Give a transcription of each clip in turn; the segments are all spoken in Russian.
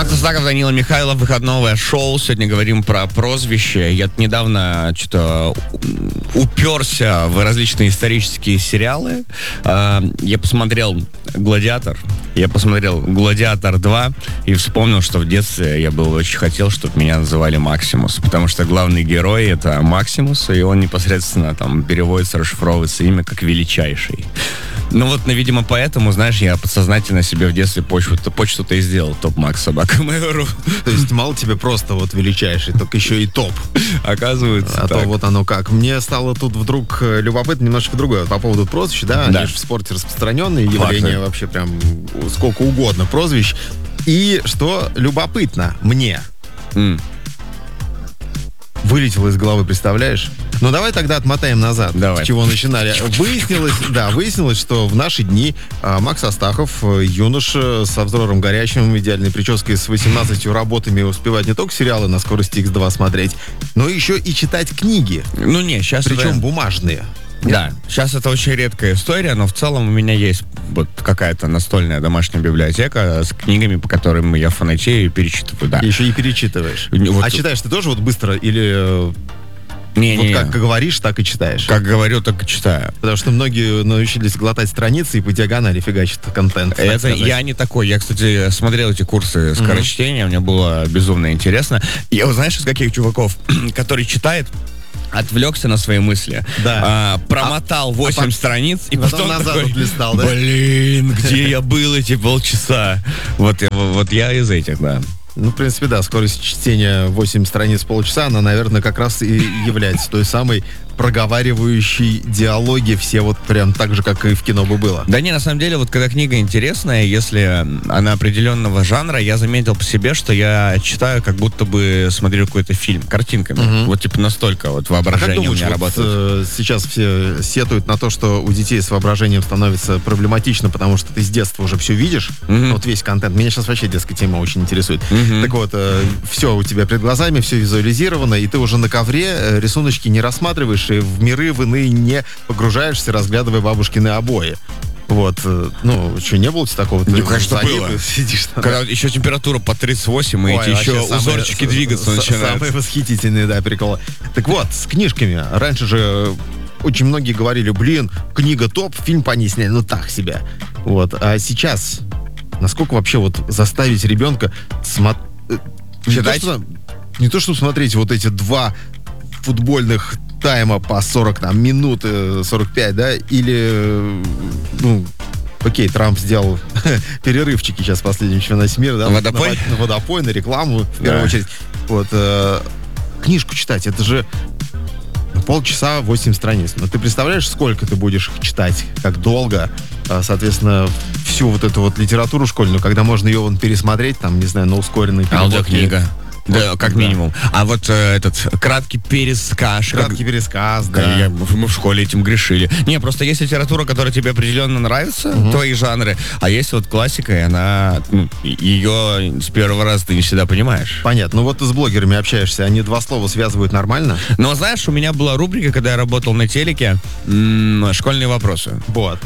Макс Астахов, Данила Михайлов, выходное шоу. Сегодня говорим про прозвище. Я недавно что-то уперся в различные исторические сериалы. Я посмотрел «Гладиатор», я посмотрел «Гладиатор 2» и вспомнил, что в детстве я очень хотел, чтобы меня называли Максимус, потому что главный герой — это Максимус, и он непосредственно там переводится, расшифровывается имя как «величайший». Ну вот, видимо, поэтому, знаешь, я подсознательно себе в детстве почту-то и сделал @max@mail.ru. То есть мало тебе просто вот величайший, только еще и топ. Оказывается, а так. То вот оно как. Мне стало тут вдруг любопытно немножко другое. По поводу прозвищ, да, они же в спорте распространенные явления, вообще прям сколько угодно прозвищ. И что любопытно мне, вылетело из головы, представляешь? Ну, давай тогда отмотаем назад, давай. С чего начинали. Выяснилось, что в наши дни Макс Астахов, юноша со взором горячим, идеальной прической, с 18 работами, успевает не только сериалы на скорости X2 смотреть, но еще и читать книги. Ну, не, сейчас причем бумажные. Да, сейчас это очень редкая история, но в целом у меня есть вот какая-то настольная домашняя библиотека с книгами, по которым я фанатею и перечитываю, да. Еще и перечитываешь. Вот. А читаешь ты тоже вот быстро или... Не. Как говоришь, так и читаешь. Как говорю, так и читаю. Потому что многие научились глотать страницы и по диагонали фигачат контент. Это я не такой. Я, кстати, смотрел эти курсы скорочтения, мне было безумно интересно. Я, знаешь, из каких чуваков, который читает, отвлекся на свои мысли, да. Промотал 8 страниц и потом назад такой, отлистал, да? Блин, где я был эти полчаса? Вот я из этих, да. Ну, в принципе, да, скорость чтения 8 страниц полчаса, она, наверное, как раз и является той самой проговаривающей диалоги все вот прям так же, как и в кино бы было. Да не, на самом деле, вот когда книга интересная, если она определенного жанра, я заметил по себе, что я читаю, как будто бы смотрю какой-то фильм, картинками. Вот типа настолько вот воображение у меня работает. Сейчас все сетуют на то, что у детей с воображением становится проблематично, потому что ты с детства уже все видишь, вот весь контент. Меня сейчас вообще детская тема очень интересует. Так вот, все у тебя перед глазами, все визуализировано, и ты уже на ковре рисуночки не рассматриваешь, и в миры, в иные не погружаешься, разглядывая бабушкины обои. Вот, ну, что, не было такого? Ну, конечно, было. Сидишь там. Когда еще температура по 38, и эти еще узорчики двигаться начинают. Самые восхитительные, да, приколы. Так вот, с книжками. Раньше же очень многие говорили, блин, книга топ, фильм по ней сняли, ну так себя. Вот, а сейчас, насколько вообще вот заставить ребенка читать? Не то, чтобы смотреть вот эти 2 футбольных тайма по 40 минут, 45, да, или, окей, Трамп сделал перерывчики сейчас в последнем чемпионате мира, да, на водопой, на рекламу, в первую очередь. Вот, книжку читать, это же полчаса 8 страниц. Но ты представляешь, сколько ты будешь читать, как долго, соответственно, всю вот эту вот литературу школьную, когда можно ее пересмотреть, там, не знаю, на ускоренной перемотке. Аудиокнига. Да, как минимум. А вот этот краткий пересказ. Краткий пересказ, да. Мы в школе этим грешили. Не, просто есть литература, которая тебе определенно нравится, твои жанры, а есть вот классика, и она, ее с первого раза ты не всегда понимаешь. Понятно. Ну вот ты с блогерами общаешься, они 2 слова связывают нормально? Но знаешь, у меня была рубрика, когда я работал на телеке, школьные вопросы. Вот.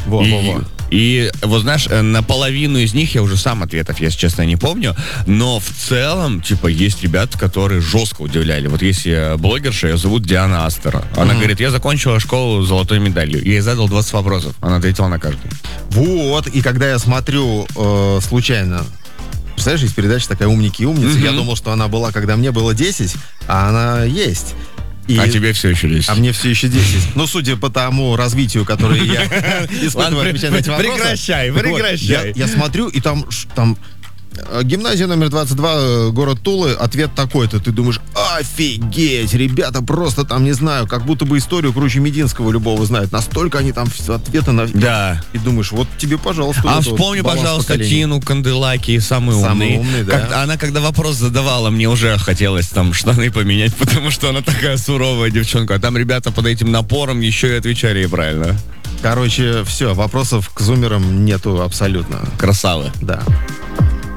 И вот знаешь, наполовину из них я уже сам ответов, если честно, не помню, но в целом, типа, есть ребята, которые жестко удивляли. Вот есть блогерша, ее зовут Диана Астера. Она говорит, я закончила школу с золотой медалью. Я ей задал 20 вопросов, она ответила на каждый. Вот, и когда я смотрю случайно, представляешь, есть передача такая «Умники и умницы», я думал, что она была, когда мне было 10, а она есть. А тебе все еще 10. А мне все еще 10. Ну, судя по тому развитию, которое я испытываю, отвечая на эти вопросы. Прекращай. Я смотрю, и там гимназия номер 22, город Тулы, ответ такой-то. Ты думаешь, офигеть, ребята просто там, не знаю, как будто бы историю круче Мединского любого знают. Настолько они там ответы на... Да. И думаешь, вот тебе, пожалуйста. А вспомни, пожалуйста, Тину Канделаки, самый умный, да. Она, когда вопрос задавала, мне уже хотелось там штаны поменять, потому что она такая суровая девчонка. А там ребята под этим напором еще и отвечали ей правильно. Короче, все, вопросов к зумерам нету абсолютно. Красавы. Да.